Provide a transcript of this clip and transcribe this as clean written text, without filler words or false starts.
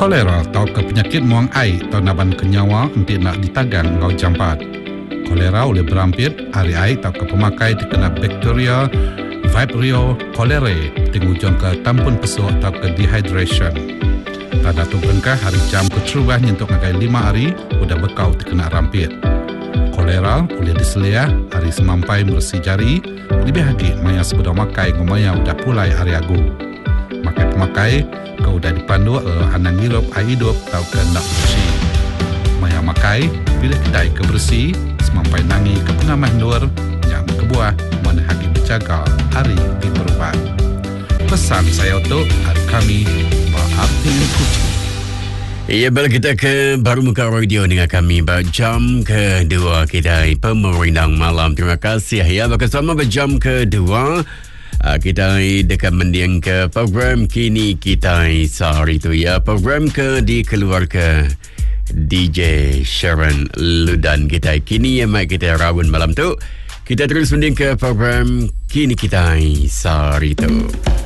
Kolera atau ke penyakit muang air atau naban kenyawa untuk nak ditagang ngau jampat. Kolera boleh berampit hari air atau ke pemakai dikena bakteria Vibrio cholerae tingujung ke tampun pesuk atau ke dehydration. Tada tu bengkah hari jam keterubah nyentuk ngagai 5 hari udah bekau terkena rampit. Kolera boleh diseliah hari semampai meresi jari lebih lagi maya sebedah makai ngomaya udah pulai hari agu. Makai pemakai kau udah dipandu anang hirup air hidup atau ke nak bersih. Maya makai pilih kedai kebersih semampai nangi ke pengamah luar yang kebuah mana hagi berjaga hari di perubahan. Pesan saya untuk hari kami berarti kucing. Ya, balik kita ke Baru Muka Radio dengan kami berjam kedua kita Pemerintang Malam. Terima kasih ya. Bersama berjam kedua kita dekat mendiang ke program Kini Kita Sehari itu ya. Program ke dikeluarkan DJ Sharon Ludan kita. Kini yang mai kita rawun malam tu. Kita terus mendiang ke program Kini Kita Sehari itu.